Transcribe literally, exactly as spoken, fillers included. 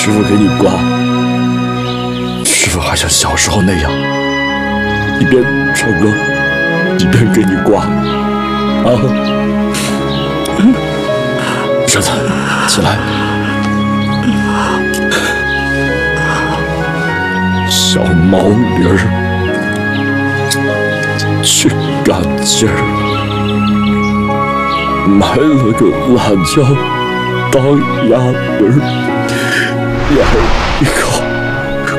师傅给你挂，师傅还像小时候那样，一边唱歌，一边给你挂。啊，婶子，起来。小毛驴儿去赶集儿，买了个辣椒当鸭梨儿，咬一口。